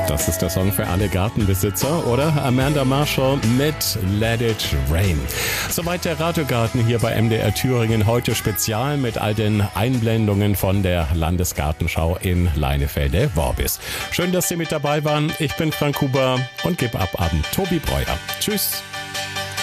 Das ist der Song für alle Gartenbesitzer, oder? Amanda Marshall mit Let It Rain. Soweit der Radiogarten hier bei MDR Thüringen. Heute Spezial mit all den Einblendungen von der Landesgartenschau in Leinefelde-Worbis. Schön, dass Sie mit dabei waren. Ich bin Frank Huber und gebe ab an Tobi Breuer. Tschüss.